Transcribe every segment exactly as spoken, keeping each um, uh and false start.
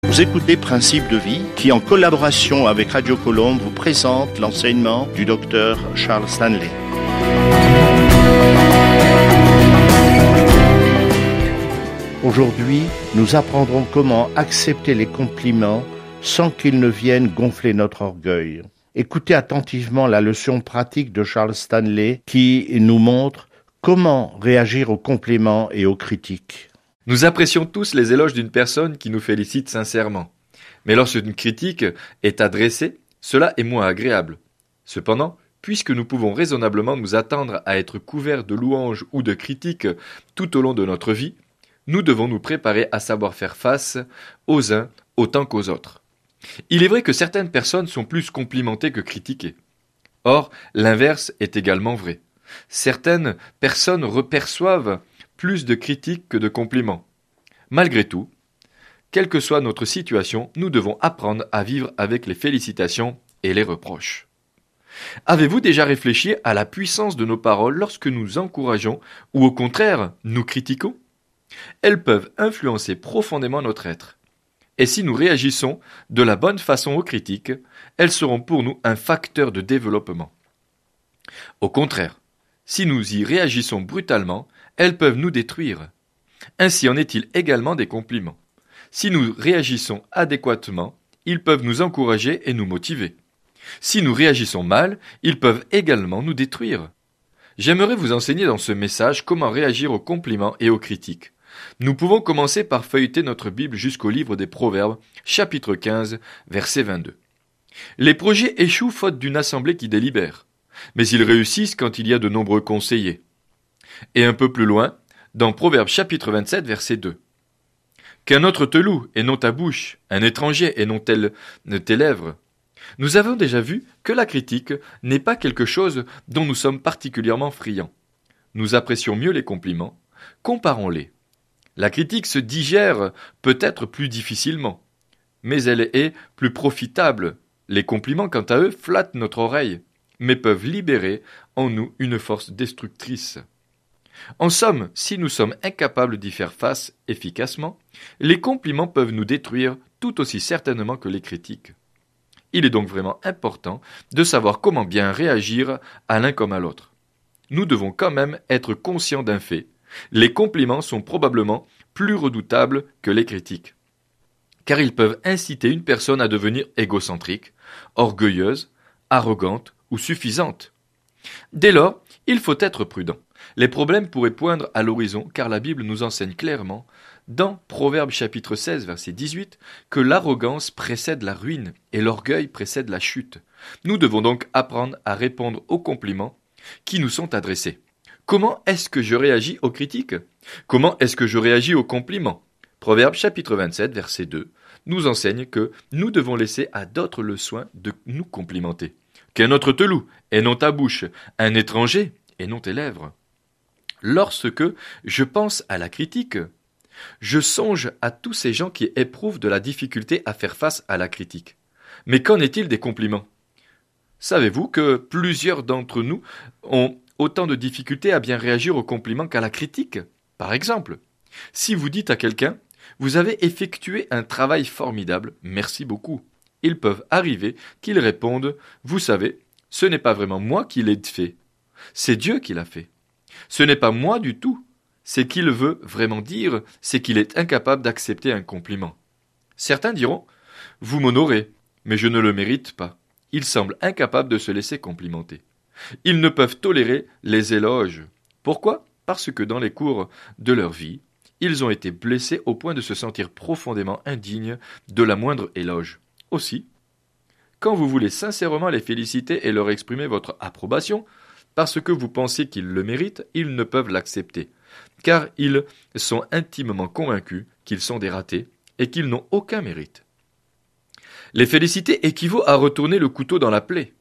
Vous écoutez Principes de vie qui, en collaboration avec Radio Colombe, vous présente l'enseignement du docteur Charles Stanley. Aujourd'hui, nous apprendrons comment accepter les compliments sans qu'ils ne viennent gonfler notre orgueil. Écoutez attentivement la leçon pratique de Charles Stanley qui nous montre comment réagir aux compliments et aux critiques. Nous apprécions tous les éloges d'une personne qui nous félicite sincèrement. Mais lorsqu'une critique est adressée, cela est moins agréable. Cependant, puisque nous pouvons raisonnablement nous attendre à être couverts de louanges ou de critiques tout au long de notre vie, nous devons nous préparer à savoir faire face aux uns autant qu'aux autres. Il est vrai que certaines personnes sont plus complimentées que critiquées. Or, l'inverse est également vrai. Certaines personnes reperçoivent plus de critiques que de compliments. Malgré tout, quelle que soit notre situation, nous devons apprendre à vivre avec les félicitations et les reproches. Avez-vous déjà réfléchi à la puissance de nos paroles lorsque nous encourageons ou au contraire, nous critiquons ? Elles peuvent influencer profondément notre être. Et si nous réagissons de la bonne façon aux critiques, elles seront pour nous un facteur de développement. Au contraire, si nous y réagissons brutalement, elles peuvent nous détruire. Ainsi en est-il également des compliments. Si nous réagissons adéquatement, ils peuvent nous encourager et nous motiver. Si nous réagissons mal, ils peuvent également nous détruire. J'aimerais vous enseigner dans ce message comment réagir aux compliments et aux critiques. Nous pouvons commencer par feuilleter notre Bible jusqu'au livre des Proverbes, chapitre quinze, verset vingt-deux. Les projets échouent faute d'une assemblée qui délibère, mais ils réussissent quand il y a de nombreux conseillers. Et un peu plus loin, dans Proverbes chapitre vingt-sept, verset deux. Qu'un autre te loue et non ta bouche, un étranger et non tel, tes lèvres. Nous avons déjà vu que la critique n'est pas quelque chose dont nous sommes particulièrement friands. Nous apprécions mieux les compliments. Comparons-les. La critique se digère peut-être plus difficilement, mais elle est plus profitable. Les compliments, quant à eux, flattent notre oreille, mais peuvent libérer en nous une force destructrice. En somme, si nous sommes incapables d'y faire face efficacement, les compliments peuvent nous détruire tout aussi certainement que les critiques. Il est donc vraiment important de savoir comment bien réagir à l'un comme à l'autre. Nous devons quand même être conscients d'un fait. Les compliments sont probablement plus redoutables que les critiques, car ils peuvent inciter une personne à devenir égocentrique, orgueilleuse, arrogante ou suffisante. Dès lors, il faut être prudent. Les problèmes pourraient poindre à l'horizon, car la Bible nous enseigne clairement, dans Proverbes chapitre seize, verset dix-huit, que l'arrogance précède la ruine et l'orgueil précède la chute. Nous devons donc apprendre à répondre aux compliments qui nous sont adressés. Comment est-ce que je réagis aux critiques ? Comment est-ce que je réagis aux compliments ? Proverbes chapitre vingt-sept, verset deux, nous enseigne que nous devons laisser à d'autres le soin de nous complimenter. Qu'un autre te loue, et non ta bouche, un étranger, et non tes lèvres. Lorsque je pense à la critique, je songe à tous ces gens qui éprouvent de la difficulté à faire face à la critique. Mais qu'en est-il des compliments ? Savez-vous que plusieurs d'entre nous ont autant de difficultés à bien réagir aux compliments qu'à la critique ? Par exemple, si vous dites à quelqu'un « Vous avez effectué un travail formidable, merci beaucoup », ils peuvent arriver qu'ils répondent « Vous savez, ce n'est pas vraiment moi qui l'ai fait, c'est Dieu qui l'a fait. Ce n'est pas moi du tout. Ce qu'il veut vraiment dire, c'est qu'il est incapable d'accepter un compliment. » Certains diront « Vous m'honorez, mais je ne le mérite pas. » Ils semblent incapables de se laisser complimenter. Ils ne peuvent tolérer les éloges. Pourquoi ? Parce que dans les cours de leur vie, ils ont été blessés au point de se sentir profondément indignes de la moindre éloge. Aussi, quand vous voulez sincèrement les féliciter et leur exprimer votre approbation, parce que vous pensez qu'ils le méritent, ils ne peuvent l'accepter, car ils sont intimement convaincus qu'ils sont des ratés et qu'ils n'ont aucun mérite. Les féliciter équivaut à retourner le couteau dans la plaie.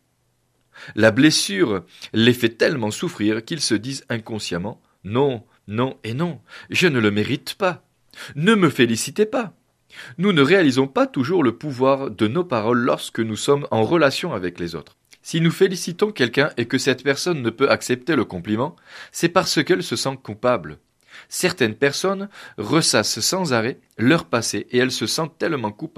La blessure les fait tellement souffrir qu'ils se disent inconsciemment « Non, non et non, je ne le mérite pas. Ne me félicitez pas. » Nous ne réalisons pas toujours le pouvoir de nos paroles lorsque nous sommes en relation avec les autres. Si nous félicitons quelqu'un et que cette personne ne peut accepter le compliment, c'est parce qu'elle se sent coupable. Certaines personnes ressassent sans arrêt leur passé et elles se sentent tellement coupables